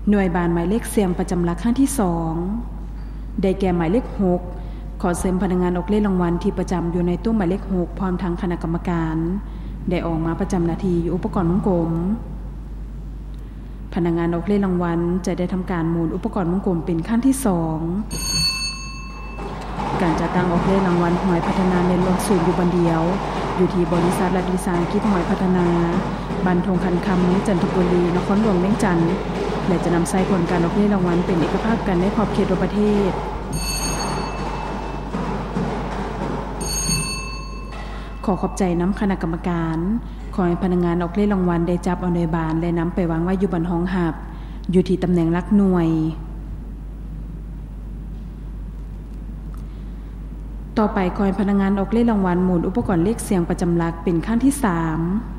หน่วยบานหมายเลขเสียงประจำหลักครั้งที่2ได้แก่หมายเลข6ขอเสริมพนักงานออกเลขรางวัลที่ประจำอยู่ในตู้หมายเลข6พร้อมทั้งคณะกรรมการได้ออกมาประจำหน้าที่อยู่อุปกรณ์วงกลมพนักงานออกเลขรางวัลจะได้ทำการหมุนอุปกรณ์วงกลมเป็นขั้นที่2การจัดตั้งออกเลขรางวัลหอยพัฒนาเน้นลงศูนย์อยู่บันเดียวอยู่ที่บริษัทรัฐวิสาหกิจหอยพัฒนาบ้านทงคันคำเมืองจันทบุรีนครหลวงเวียงจันทร์และจะนำใส่ผลการออกเลขรางวัลเป็นเอกภาพกันในขอบเขตประเทศขอขอบใจน้ำคณะกรรมการขอให้พนักงานออกเลขรางวัลได้จับเอาหน่วยบานและนำไปวางไว้อยู่บนห้องหับอยู่ที่ตำแหน่งหลักหน่วยต่อไปขอให้พนักงานออกเลขรางวัลหมุนอุปกรณ์เลขเสียงประจำหลักเป็นขั้นที่3